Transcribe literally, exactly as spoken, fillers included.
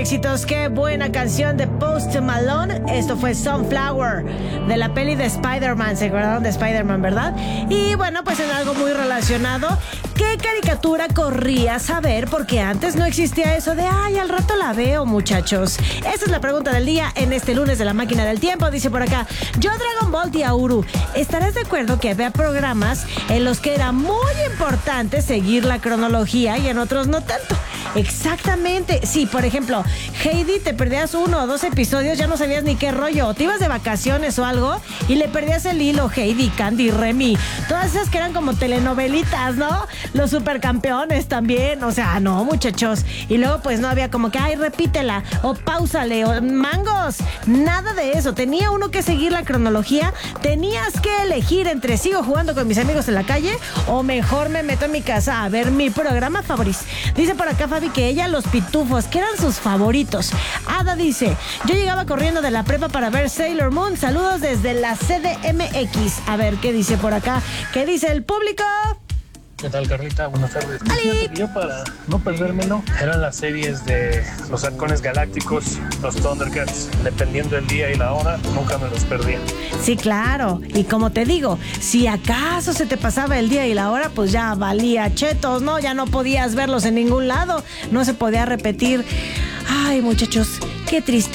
éxitos. Qué buena canción de Post Malone. Esto fue Sunflower, de la peli de Spider-Man. ¿Se acordaron de Spider-Man, verdad? Y bueno, pues en algo muy relacionado, ¿qué caricatura corrías a ver? Porque antes no existía eso de, ay, al rato la veo, muchachos. Esa es la pregunta del día en este lunes de la Máquina del Tiempo. Dice por acá, yo Dragon Ball Diauru, ¿estarás de acuerdo que había programas en los que era muy importante seguir la cronología y en otros no tanto? Exactamente. Sí, por ejemplo, Heidi, te perdías uno o dos episodios, ya no sabías ni qué rollo. Te ibas de vacaciones o algo y le perdías el hilo. Heidi, Candy, Remy, todas esas que eran como telenovelitas, ¿no? Los supercampeones también. O sea, no, muchachos. Y luego pues no había como que, ay, repítela o páusale o mangos. Nada de eso. Tenía uno que seguir la cronología. Tenías que elegir entre sigo jugando con mis amigos en la calle o mejor me meto en mi casa a ver mi programa favorito. Dice por acá Fabi que ella los pitufos, que eran sus favoritos. Ada dice, yo llegaba corriendo de la prepa para ver Sailor Moon. Saludos desde la C D M X. A ver, ¿qué dice por acá? ¿Qué dice el público? ¿Qué tal, Carlita? Buenas tardes. Fíjate que yo, para no perdérmelo, eran las series de los Halcones Galácticos, los Thundercats. Dependiendo del día y la hora, nunca me los perdía. Sí, claro. Y como te digo, si acaso se te pasaba el día y la hora, pues ya valía chetos, ¿no? Ya no podías verlos en ningún lado. No se podía repetir. Ay, muchachos, qué triste.